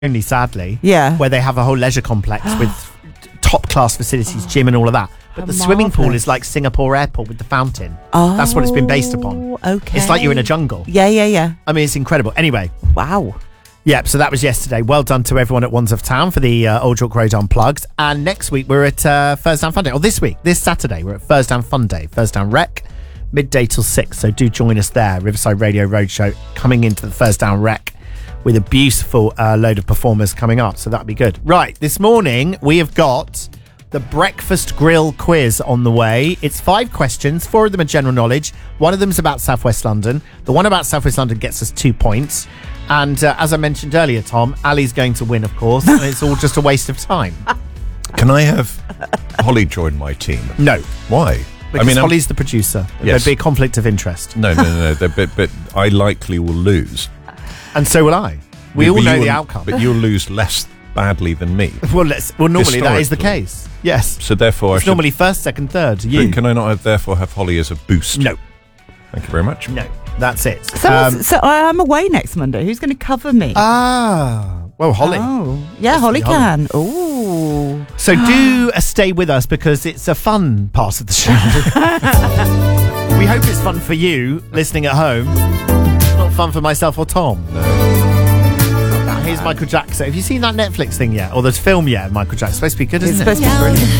only, sadly. Yeah. Where they have a whole leisure complex with top-class facilities, gym and all of that. But the swimming pool marvellous. is like Singapore Airport with the fountain. Oh, That's what it's been based upon. Okay. It's like you're in a jungle. Yeah. I mean, it's incredible. Anyway. Wow. Yep, so that was yesterday. Well done to everyone at Wands of Town for the Old York Road Unplugged. And next week we're at Thursdown Fun Day. Or this Saturday, we're at Thursdown Fun Day. Thursdown Rec, midday till 6. So do join us there. Riverside Radio Roadshow coming into the Thursdown Rec with a beautiful load of performers coming up. So that'll be good. Right, this morning we have got the Breakfast Grill quiz on the way. It's 5 questions. 4 of them are general knowledge. 1 of them is about South West London. The one about South West London gets us 2 points. And as I mentioned earlier, Tom, Ali's going to win, of course. And it's all just a waste of time. Can I have Holly join my team? No. Why? Because Holly's the producer. Yes. There'd be a conflict of interest. No. But I likely will lose. And so will I. We all know the outcome. But you'll lose less badly than me. Well, normally that is the case. Yes. So therefore, it's normally first, second, third. You. But can I not therefore have Holly as a boost? No. Thank you very much. No. That's it. So I'm away next Monday. Who's going to cover me? Well, Holly. Oh, yeah, Holly can. Oh. So do stay with us because it's a fun part of the show. We hope it's fun for you listening at home. Not fun for myself or Tom. No. Here's Michael Jackson. Have you seen that Netflix thing yet? Or the film yet, Michael Jackson? It's supposed to be good, isn't It's supposed to be brilliant.